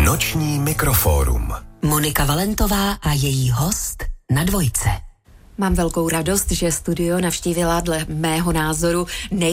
Noční mikrofórum. Monika Valentová a její host na Dvojce. Mám velkou radost, že studio navštívila dle mého názoru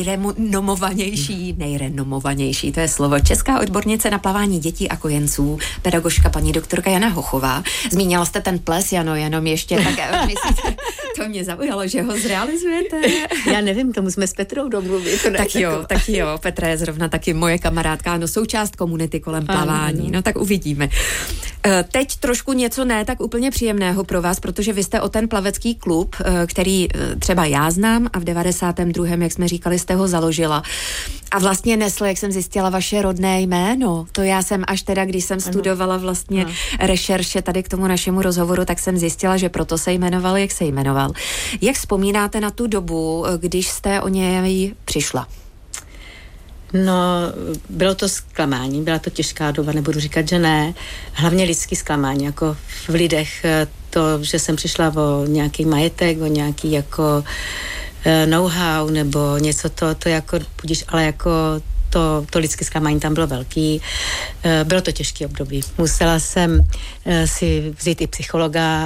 nejrenomovanější, to je slovo, česká odbornice na plavání dětí a kojenců, pedagožka paní doktorka Jana Hochová. Zmínila jste ten ples, Jano, jenom ještě, tak myslíte, to mě zaujalo, že ho zrealizujete? Já nevím, tomu jsme s Petrou domluvit. Tak jo, Petra je zrovna taky moje kamarádka, no součást komunity kolem plavání, no tak uvidíme. Teď trošku něco ne tak úplně příjemného pro vás, protože vy jste o ten plavecký klub, který třeba já znám a v 92., jak jsme říkali, jste ho založila. A vlastně nesl, jak jsem zjistila, vaše rodné jméno. To já jsem až teda, když jsem studovala vlastně rešerše tady k tomu našemu rozhovoru, tak jsem zjistila, že proto se jmenoval, jak se jmenoval. Jak vzpomínáte na tu dobu, když jste o něj přišla? No, bylo to zklamání, byla to těžká doba, nebudu říkat, že ne. Hlavně lidský zklamání, jako v lidech to, že jsem přišla o nějaký majetek, o nějaký jako know-how nebo něco to jako, budíš, ale jako to lidské zklamání tam bylo velký. Bylo to těžký období. Musela jsem si vzít i psychologa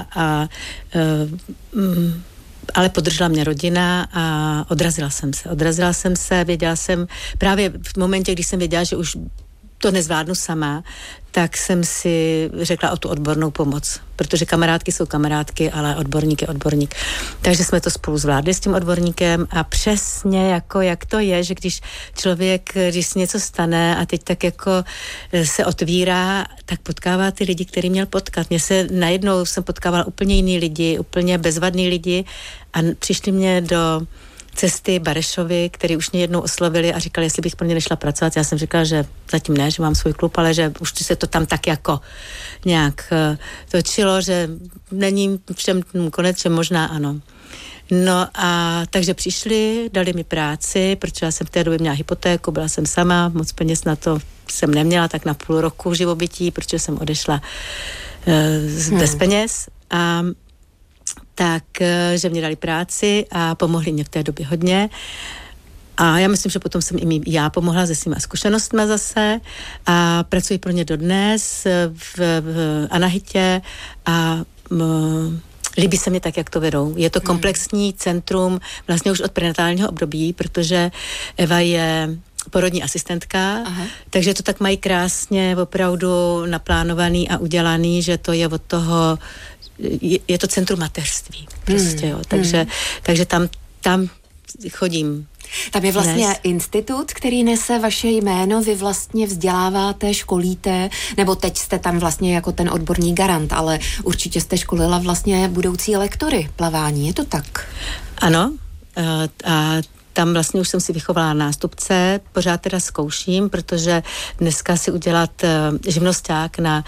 ale podržela mě rodina a odrazila jsem se, věděla jsem, právě v momentě, když jsem věděla, že už to nezvládnu sama, tak jsem si řekla o tu odbornou pomoc, protože kamarádky jsou kamarádky, ale odborník je odborník. Takže jsme to spolu zvládli s tím odborníkem a přesně jako jak to je, že když člověk, když se něco stane a teď tak jako se otvírá, tak potkává ty lidi, který měl potkat. Najednou jsem potkávala úplně jiný lidi, úplně bezvadný lidi a přišli mě do cesty Barešovi, který už mě jednou oslovili a říkali, jestli bych pro ně nešla pracovat. Já jsem říkala, že zatím ne, že mám svůj klub, ale že už se to tam tak jako nějak točilo, že není všem konec, že možná ano. No a takže přišli, dali mi práci, protože já jsem v té době měla hypotéku, byla jsem sama, moc peněz na to jsem neměla, tak na půl roku živobytí, protože jsem odešla bez peněz a tak, že mě dali práci a pomohli mě v té době hodně. A já myslím, že potom jsem i já pomohla se svýma zkušenostmi zase a pracuji pro ně dodnes v Anahitě a líbí se mě tak, jak to vedou. Je to komplexní centrum vlastně už od prenatálního období, protože Eva je porodní asistentka, takže to tak mají krásně opravdu naplánovaný a udělaný, že to je od toho je to centrum mateřství. Prostě, jo. Takže tam chodím. Tam je vlastně institut, který nese vaše jméno, vy vlastně vzděláváte, školíte, nebo teď jste tam vlastně jako ten odborný garant, ale určitě jste školila vlastně budoucí lektory plavání, je to tak? Ano, a tam vlastně už jsem si vychovala nástupce, pořád teda zkouším, protože dneska si udělat živnosťák na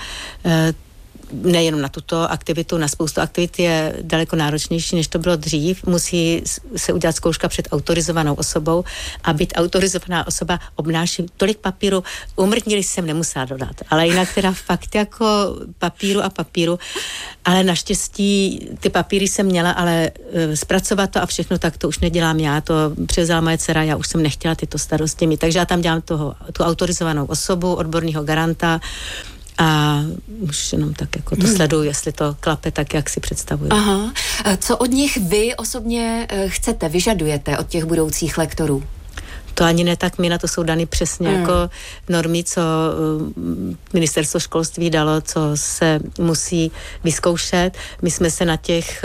nejenom na tuto aktivitu, na spoustu aktivit je daleko náročnější, než to bylo dřív. Musí se udělat zkouška před autorizovanou osobou a být autorizovaná osoba obnáší tolik papíru. Úmrtní list jsem nemusela dodat, ale jinak teda fakt jako papíru, ale naštěstí ty papíry jsem měla, ale zpracovat to a všechno, tak to už nedělám já, to převzala moje dcera, já už jsem nechtěla tyto starosti mít, takže já tam dělám tu autorizovanou osobu, odborného garanta, a už jenom tak jako to sleduju, jestli to klape tak, jak si představuju. Aha. Co od nich vy osobně chcete, vyžadujete od těch budoucích lektorů? To ani ne tak mi, na to jsou dany přesně jako normy, co ministerstvo školství dalo, co se musí vyzkoušet. My jsme se na těch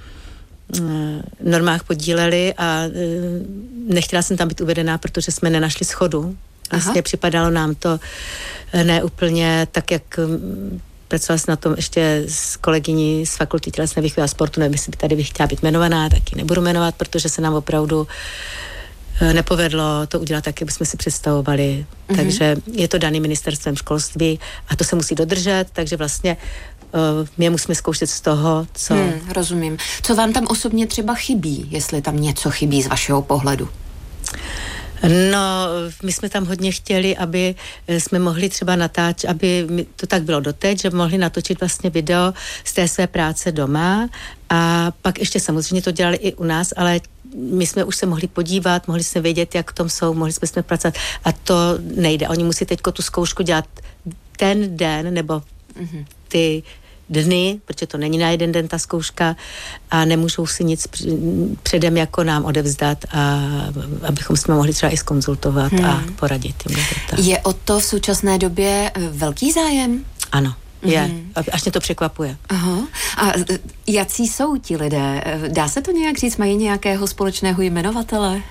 normách podíleli a nechtěla jsem tam být uvedená, protože jsme nenašli shodu. Vlastně připadalo nám to ne úplně tak, jak pracovala jsem na tom ještě s kolegyní z fakulty tělesné výchovy a sportu, nevím, jestli by tady bych chtěla být jmenovaná, taky nebudu jmenovat, protože se nám opravdu nepovedlo to udělat tak, jak bychom si představovali. Takže je to daný ministerstvem školství a to se musí dodržet, takže vlastně my musíme zkoušet z toho, co... Rozumím. Co vám tam osobně třeba chybí, jestli tam něco chybí z vašeho pohledu? No, my jsme tam hodně chtěli, aby jsme mohli třeba natáčet, aby to tak bylo doteď, že mohli natočit vlastně video z té své práce doma a pak ještě samozřejmě to dělali i u nás, ale my jsme už se mohli podívat, mohli jsme vědět, jak v tom jsou, mohli jsme pracovat a to nejde. Oni musí teďko tu zkoušku dělat ten den nebo ty dny, protože to není na jeden den ta zkouška a nemůžou si nic předem jako nám odevzdat a abychom jsme mohli třeba i zkonzultovat a poradit jim. Je o to v současné době velký zájem? Ano. Je, až mě to překvapuje. Aha. A jací jsou ti lidé? Dá se to nějak říct? Mají nějakého společného jmenovatele?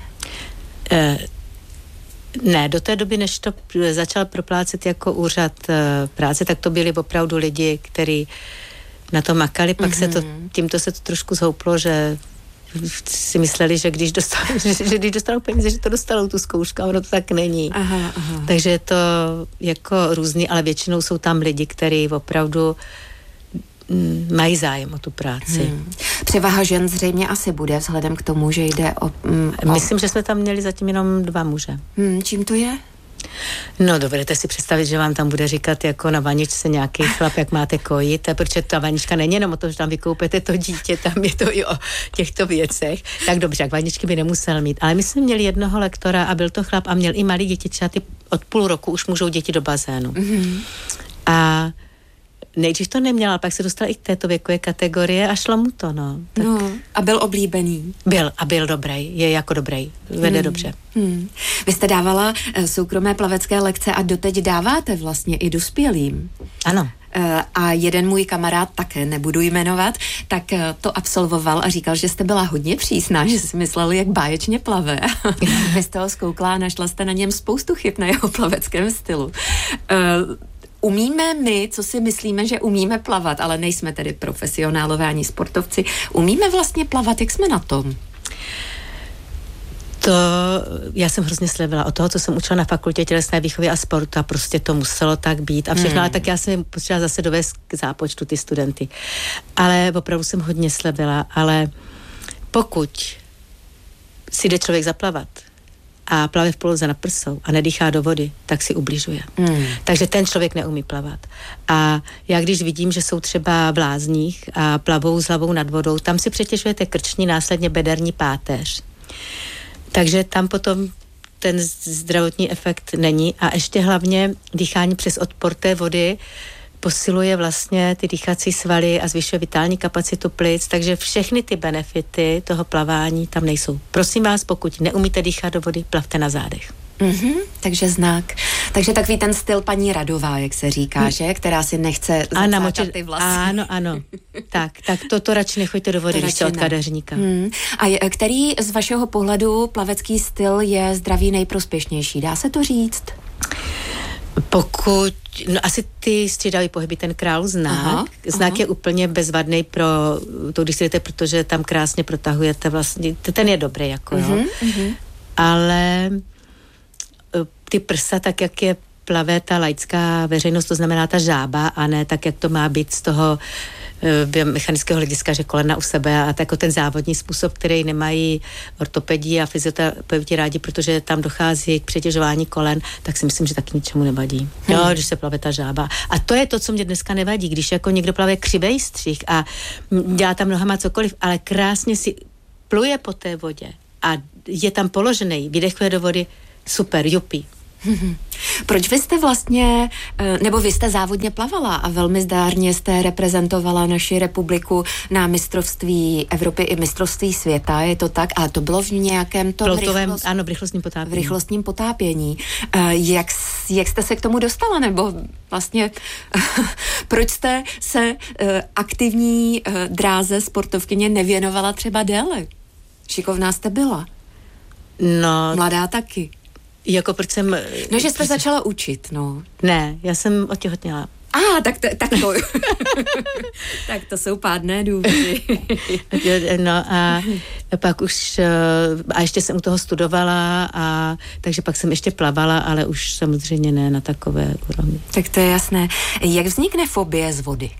Ne, do té doby, než to začal proplácet jako úřad práce, tak to byli opravdu lidi, kteří na to makali, pak tímto se to trošku zhouplo, že si mysleli, že když dostanou peníze, že to dostanou tu zkoušku, a ono to tak není. Aha. Takže je to jako různý, ale většinou jsou tam lidi, kteří opravdu mají zájem o tu práci. Převaha žen zřejmě asi bude, vzhledem k tomu, že jde o... Myslím, že jsme tam měli zatím jenom 2 muže. Čím to je? No, dovedete si představit, že vám tam bude říkat jako na vaničce nějaký chlap, jak máte kojit, protože ta vanička není jenom o tom, že tam vykoupete to dítě, tam je to i o těchto věcech. Tak dobře, jak vaničky by nemusel mít. Ale my jsme měli jednoho lektora a byl to chlap a měl i malý děti, třeba ty od půl roku už můžou děti do bazénu. A nejdřív to neměl, ale pak se dostal i k této věkové kategorie a šlo mu to, no. Tak a byl oblíbený. Byl dobrý, je jako dobrý, vede dobře. Vy jste dávala soukromé plavecké lekce a doteď dáváte vlastně i dospělým. Ano. A jeden můj kamarád, také nebudu jmenovat, tak to absolvoval a říkal, že jste byla hodně přísná, že si mysleli, jak báječně plave. Vy jste ho zkoukla a našla jste na něm spoustu chyb na jeho plaveckém stylu. Umíme my, co si myslíme, že umíme plavat, ale nejsme tedy profesionálové ani sportovci, umíme vlastně plavat, jak jsme na tom? To já jsem hrozně slevila od toho, co jsem učila na fakultě tělesné výchovy a sportu a prostě to muselo tak být a všechno, ale tak já jsem potřeba zase dovést k zápočtu ty studenty. Ale opravdu jsem hodně slevila, ale pokud si jde člověk zaplavat a plave v poloze nad prsou a nedýchá do vody, tak si ubližuje. Takže ten člověk neumí plavat. A já když vidím, že jsou třeba v lázních a plavou s hlavou nad vodou, tam si přetěžujete krční, následně bederní páteř. Takže tam potom ten zdravotní efekt není a ještě hlavně dýchání přes odpor té vody posiluje vlastně ty dýchací svaly a zvyšuje vitální kapacitu plic, takže všechny ty benefity toho plavání tam nejsou. Prosím vás, pokud neumíte dýchat do vody, plavte na zádech. Takže znak. Takže takový ten styl paní Radová, jak se říká, že? Která si nechce zacákat ty vlasy. Ano. tak to radši nechoďte do vody, když jste od kadeřníka. A který z vašeho pohledu plavecký styl je zdraví nejprospěšnější? Dá se to říct? Pokud, asi ty střídavý pohyby, ten král znak je úplně bezvadný pro to, když si jdete, protože tam krásně protahujete vlastně, ten je dobrý, jako jo. Ale ty prsa, tak jak je plave ta laická veřejnost, to znamená ta žába, a ne tak, jak to má být z toho biomechanického hlediska, že kolena u sebe a jako ten závodní způsob, který nemají ortopedi a fyzioterapeuti rádi, protože tam dochází k přetěžování kolen, tak si myslím, že taky ničemu nevadí. Jo, když se plave ta žába. A to je to, co mě dneska nevadí, když jako někdo plave křivej střih a dělá tam nohama cokoliv, ale krásně si pluje po té vodě a je tam položený, vydechuje do vody, super, jupi. Proč vy jste vlastně, nebo vy jste závodně plavala a velmi zdárně jste reprezentovala naši republiku na mistrovství Evropy i mistrovství světa, je to tak? A to bylo v nějakém tom v rychlostním potápění. V rychlostním potápění. Jak jste se k tomu dostala? Nebo vlastně proč jste se aktivní dráze sportovkyně nevěnovala třeba déle? Šikovná jste byla. No. Mladá taky. Jako proč jsem... No, že jste začala učit, no. Ne, já jsem otěhotněla. Tak to... tak to jsou pádné důvody. No a pak už... A ještě jsem u toho studovala, takže pak jsem ještě plavala, ale už samozřejmě ne na takové úrovni. Tak to je jasné. Jak vznikne fobie z vody?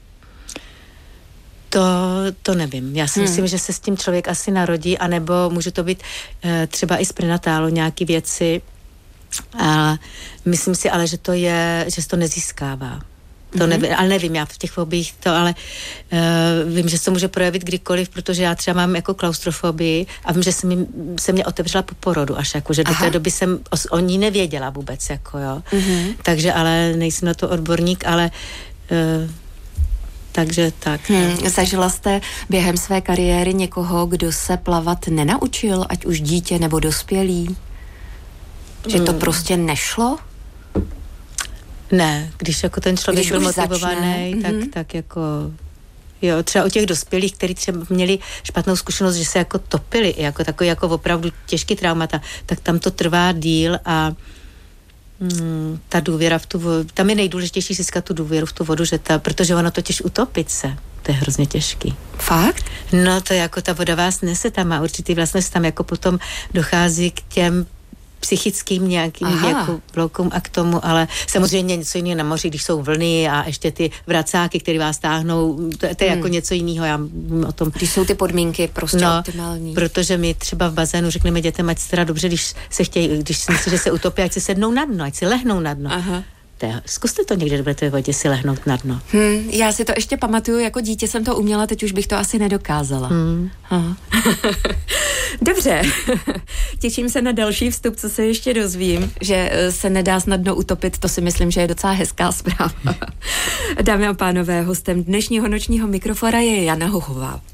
To nevím. Já si myslím, že se s tím člověk asi narodí, anebo může to být třeba i z prenatálu nějaký věci. A myslím si ale, že se to nezískává. To nevím, já v těch fobiích to, ale vím, že se to může projevit kdykoliv, protože já třeba mám jako klaustrofobii a vím, že se mě otevřela po porodu až jako, že do té doby jsem o ní nevěděla vůbec, jako jo. Takže ale nejsem na to odborník, ale takže tak. Zažila jste během své kariéry někoho, kdo se plavat nenaučil, ať už dítě nebo dospělý? Že to prostě nešlo? Ne, když jako ten člověk byl motivovaný, tak jako jo, třeba u těch dospělých, kteří třeba měli špatnou zkušenost, že se jako topili, jako takový jako opravdu těžký traumata, tak tam to trvá díl a ta důvěra v tu vodu, tam je nejdůležitější získat tu důvěru v tu vodu, protože ono totiž utopit se, to je hrozně těžký. Fakt? No to jako ta voda vás nese, tam má určitý vlastnost, tam jako potom dochází k těm psychickým nějakým jako bloukům a k tomu, ale samozřejmě něco jiného na moři, když jsou vlny a ještě ty vracáky, které vás táhnou, to je jako něco jiného, já o tom. Když jsou ty podmínky prostě optimální. Protože my třeba v bazénu řekneme dětem, ať se teda dobře, když si myslí, že se utopí, ať se sednou na dno, ať si lehnou na dno. Aha. Zkuste to někde, budete ve vodě si lehnout na dno. Já si to ještě pamatuju, jako dítě jsem to uměla, teď už bych to asi nedokázala. Dobře, těším se na další vstup, co se ještě dozvím, že se nedá snadno utopit, to si myslím, že je docela hezká zpráva. Dámy a pánové, hostem dnešního nočního mikrofona je Jana Hohová.